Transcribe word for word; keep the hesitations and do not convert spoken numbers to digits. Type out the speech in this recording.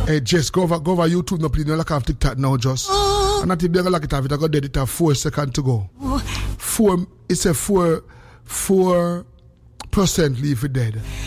Hey, just go over, go over YouTube, no, please. Don't look off TikTok now, just. Oh. And not if they're going to look it off, it got dead, it have four seconds to go. Oh. Four, it's a four, four percent leave it dead.